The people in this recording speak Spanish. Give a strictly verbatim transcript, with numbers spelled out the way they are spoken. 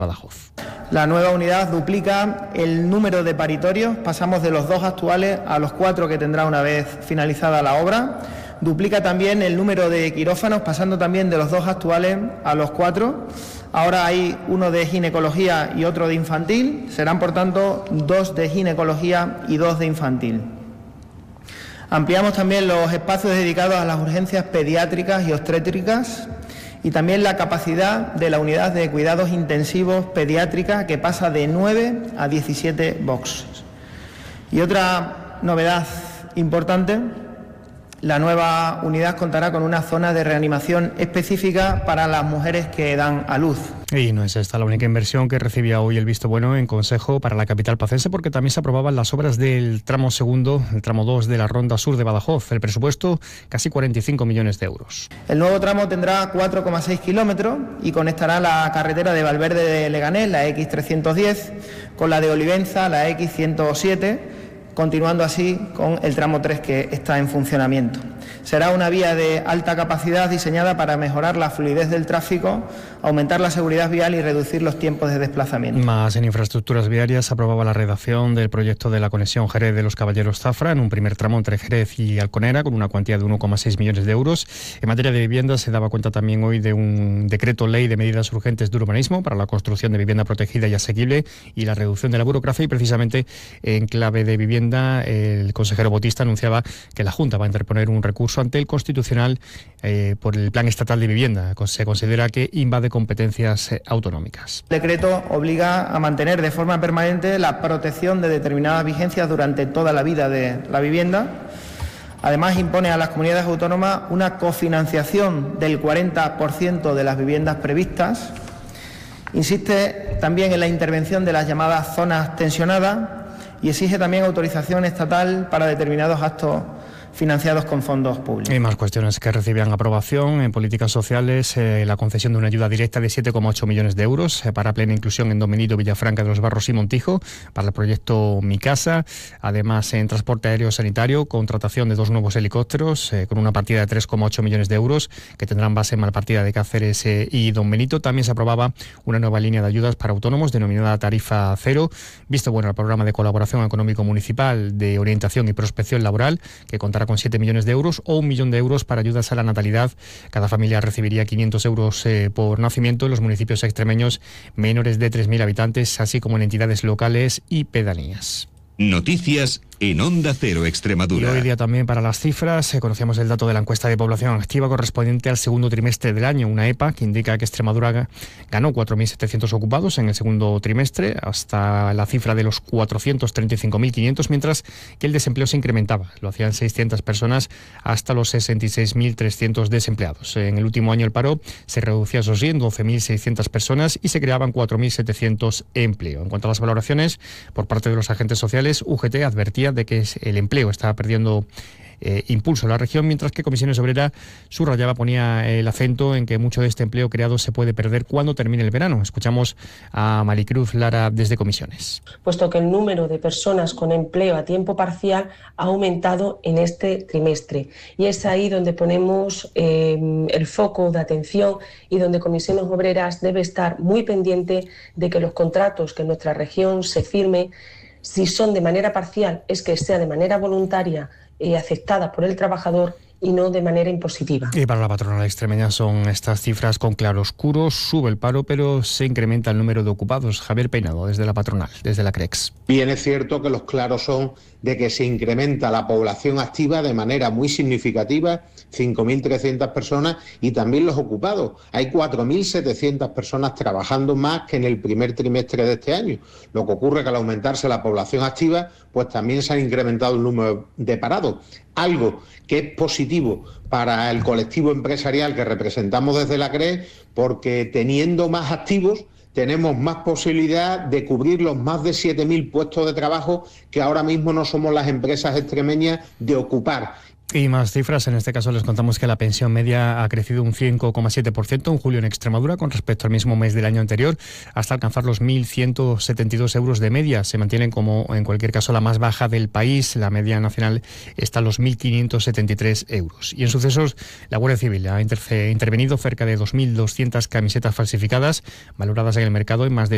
Badajoz. La nueva unidad duplica el número de paritorios, pasamos de los dos actuales a los cuatro que tendrá una vez finalizada la obra. Duplica también el número de quirófanos, pasando también de los dos actuales a los cuatro. Ahora hay uno de ginecología y otro de infantil, serán por tanto dos de ginecología y dos de infantil. Ampliamos también los espacios dedicados a las urgencias pediátricas y obstétricas y también la capacidad de la unidad de cuidados intensivos pediátrica, que pasa de nueve a diecisiete boxes. Y otra novedad importante: la nueva unidad contará con una zona de reanimación específica para las mujeres que dan a luz. Y no es esta la única inversión que recibía hoy el visto bueno en Consejo para la capital pacense, porque también se aprobaban las obras del tramo segundo, el tramo dos de la Ronda Sur de Badajoz. El presupuesto, casi cuarenta y cinco millones de euros. El nuevo tramo tendrá cuatro coma seis kilómetros y conectará la carretera de Valverde de Leganés, la equis trescientos diez, con la de Olivenza, la equis ciento siete, continuando así con el tramo tres que está en funcionamiento. Será una vía de alta capacidad diseñada para mejorar la fluidez del tráfico, aumentar la seguridad vial y reducir los tiempos de desplazamiento. Más en infraestructuras viarias, se aprobaba la redacción del proyecto de la conexión Jerez de los Caballeros Zafra en un primer tramo entre Jerez y Alconera, con una cuantía de uno coma seis millones de euros. En materia de vivienda, se daba cuenta también hoy de un decreto ley de medidas urgentes de urbanismo para la construcción de vivienda protegida y asequible y la reducción de la burocracia. Y precisamente en clave de vivienda, el consejero Botista anunciaba que la Junta va a interponer un recurso ante el Constitucional eh, por el Plan Estatal de Vivienda. Se considera que invade competencias eh, autonómicas. El decreto obliga a mantener de forma permanente la protección de determinadas vigencias durante toda la vida de la vivienda. Además, impone a las comunidades autónomas una cofinanciación del cuarenta por ciento de las viviendas previstas. Insiste también en la intervención de las llamadas zonas tensionadas y exige también autorización estatal para determinados actos financiados con fondos públicos. Y más cuestiones que recibían aprobación en políticas sociales: eh, la concesión de una ayuda directa de siete coma ocho millones de euros eh, para plena inclusión en Don Benito, Villafranca de los Barros y Montijo, para el proyecto Mi Casa. Además, en transporte aéreo sanitario, contratación de dos nuevos helicópteros eh, con una partida de tres coma ocho millones de euros que tendrán base en Malpartida de Cáceres eh, y Don Benito. También se aprobaba una nueva línea de ayudas para autónomos denominada Tarifa Cero, visto bueno al programa de colaboración económico municipal de orientación y prospección laboral, que contará con siete millones de euros, o un millón de euros para ayudas a la natalidad. Cada familia recibiría quinientos euros eh, por nacimiento en los municipios extremeños menores de tres mil habitantes, así como en entidades locales y pedanías. Noticias en Onda Cero Extremadura. Y hoy día también para las cifras, eh, conocíamos el dato de la encuesta de población activa correspondiente al segundo trimestre del año, una E P A que indica que Extremadura ganó cuatro mil setecientos ocupados en el segundo trimestre, hasta la cifra de los cuatrocientos treinta y cinco mil quinientos, mientras que el desempleo se incrementaba, lo hacían seiscientas personas hasta los sesenta y seis mil trescientos desempleados. En el último año el paro se reducía, eso sí, en doce mil seiscientas personas y se creaban cuatro mil setecientos empleos. En cuanto a las valoraciones por parte de los agentes sociales, U G T advertía de que el empleo está perdiendo eh, impulso en la región, mientras que Comisiones Obreras subrayaba, ponía el acento en que mucho de este empleo creado se puede perder cuando termine el verano. Escuchamos a Maricruz Lara desde Comisiones. Puesto que el número de personas con empleo a tiempo parcial ha aumentado en este trimestre, y es ahí donde ponemos eh, el foco de atención y donde Comisiones Obreras debe estar muy pendiente de que los contratos que en nuestra región se firmen, si son de manera parcial, es que sea de manera voluntaria y aceptada por el trabajador y no de manera impositiva. Y para la patronal extremeña son estas cifras con claroscuro. Sube el paro, pero se incrementa el número de ocupados. Javier Peinado, desde la patronal, desde la CREX. Bien, es cierto que los claros son de que se incrementa la población activa de manera muy significativa, cinco mil trescientas personas, y también los ocupados. Hay cuatro mil setecientas personas trabajando más que en el primer trimestre de este año. Lo que ocurre es que al aumentarse la población activa, pues también se ha incrementado el número de parados. Algo que es positivo para el colectivo empresarial que representamos desde la CREX, porque teniendo más activos tenemos más posibilidad de cubrir los más de siete mil puestos de trabajo que ahora mismo no somos las empresas extremeñas de ocupar. Y más cifras, en este caso les contamos que la pensión media ha crecido un cinco coma siete por ciento en julio en Extremadura con respecto al mismo mes del año anterior, hasta alcanzar los mil ciento setenta y dos euros de media. Se mantienen como, en cualquier caso, la más baja del país. La media nacional está a los mil quinientos setenta y tres euros. Y en sucesos, la Guardia Civil ha intervenido cerca de dos mil doscientas camisetas falsificadas, valoradas en el mercado en más de